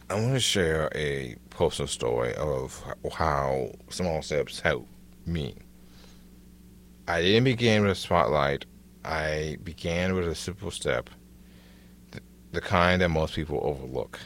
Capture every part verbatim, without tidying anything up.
I want to share a personal story of how small steps help me. I didn't begin with a spotlight. I began with a simple step, the, the kind that most people overlook.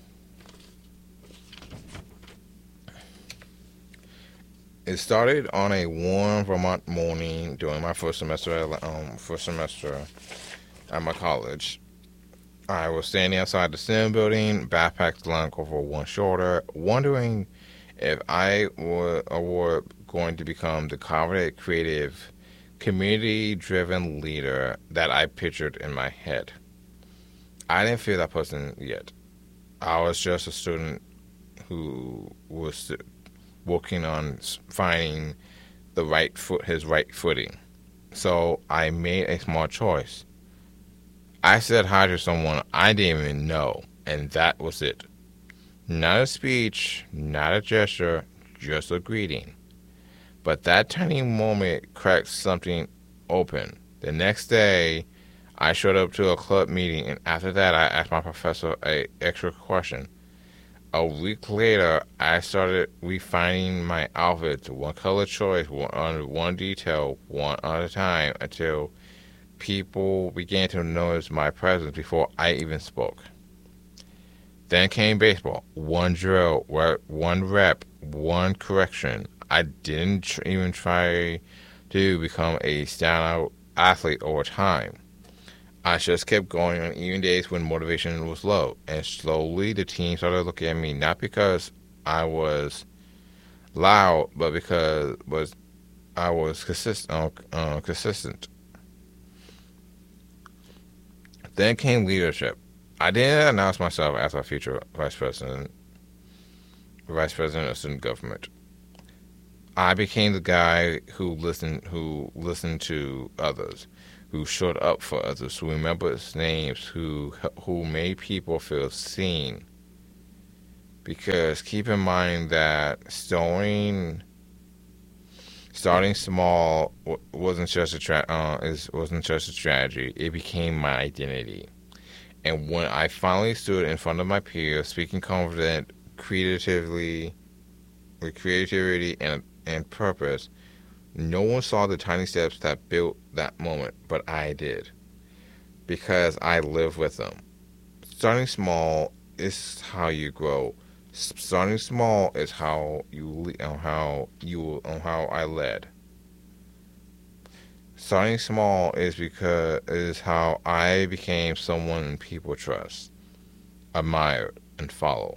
It started on a warm Vermont morning during my first semester at um, first semester at my college. I was standing outside the STEM building, backpack slung over one shoulder, wondering if I were, were going to become the confident, creative, community driven leader that I pictured in my head. I didn't feel that person yet. I was just a student who was working on finding the right foot, his right footing. So I made a small choice. I said hi to someone I didn't even know, and that was it. Not a speech, not a gesture, just a greeting. But that tiny moment cracked something open. The next day, I showed up to a club meeting, and after that, I asked my professor a extra question. A week later, I started refining my outfits, one color choice, one, one detail, one at a time, until people began to notice my presence before I even spoke. Then came baseball. One drill, one rep, one correction. I didn't tr- even try to become a standout athlete over time. I just kept going on even days when motivation was low. And slowly the team started looking at me not because I was loud, but because was I was consist- uh, uh, consistent. Then came leadership. I didn't announce myself as a future vice president, vice president of student government. I became the guy who listened, who listened to others, who showed up for others, who remembered names, who who made people feel seen. Because keep in mind that starting starting small wasn't just a tra- uh, is wasn't just a strategy. It became my identity. And when I finally stood in front of my peers, speaking confident, creatively, with creativity and and purpose, no one saw the tiny steps that built that moment, but I did because I live with them. Starting small is how you grow. Starting small is how you on how you on how I led. Starting small is because is how I became someone people trust, admire, and follow.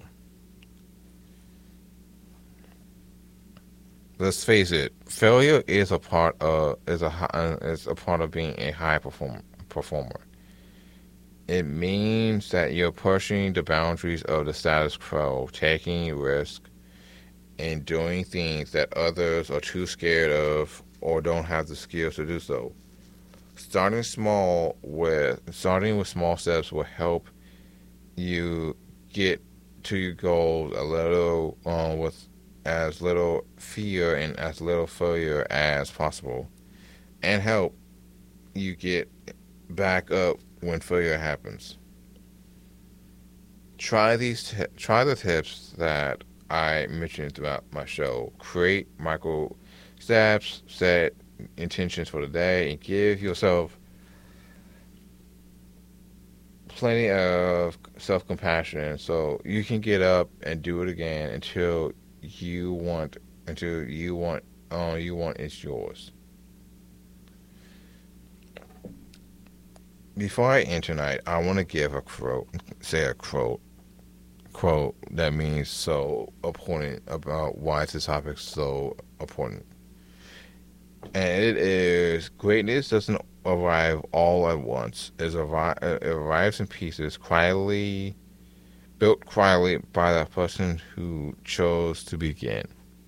Let's face it, failure is a part of is a uh, is a part of being a high perform, performer. It means that you're pushing the boundaries of the status quo, taking risks, and doing things that others are too scared of or don't have the skills to do so. Starting small with starting with small steps will help you get to your goals a little um, with as little fear and as little failure as possible, and help you get back up when failure happens. Try these. T- try the tips that I mentioned throughout my show. Create micro steps. Set intentions for the day, and give yourself plenty of self compassion so you can get up and do it again until you want until you want uh, you want it's yours. Before I end tonight, I want to give a quote, say a quote, quote that means so important about why this topic is so important. And it is greatness doesn't arrive all at once. It, arri- it arrives in pieces, quietly built quietly by the person who chose to begin.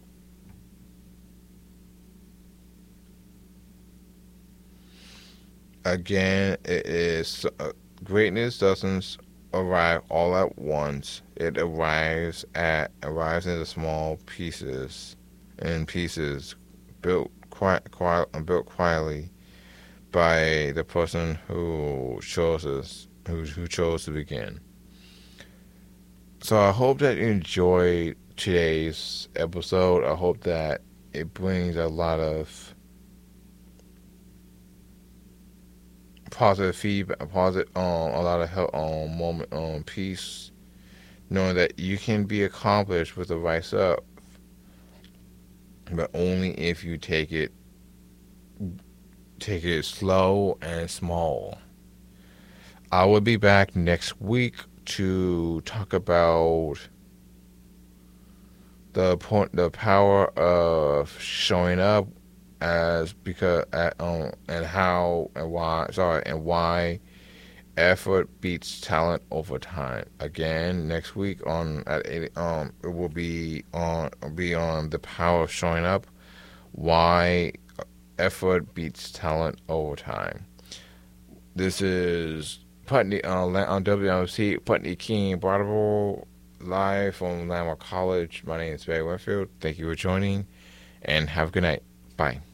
Again, it is uh, greatness doesn't arrive all at once. It arrives at arrives in the small pieces, in pieces built quiet, quiet, built quietly by the person who chose us, who who chose to begin. So I hope that you enjoyed today's episode. I hope that it brings a lot of positive feedback, positive, um, a lot of help, um, moment, um, peace, knowing that you can be accomplished with the right stuff, but only if you take it, take it slow and small. I will be back next week to talk about the point, the power of showing up as because um and how and why sorry and why effort beats talent over time. Again, next week on at eight, um it will be on be on the power of showing up, why effort beats talent over time. This is Putney uh, on W M C Putney King Bartable live from Landmark College. My name is Barry Winfield. Thank you for joining, and have a good night. Bye.